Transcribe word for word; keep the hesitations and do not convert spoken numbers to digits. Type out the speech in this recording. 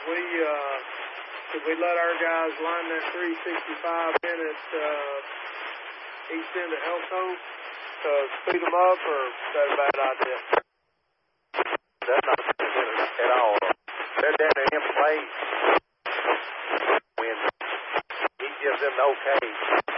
we uh, should we let our guys line that three sixty-five minutes uh, east end of Elko to speed them up, or is that a bad idea? That's not a bad idea at all. They're down there in place when he gives them the okay.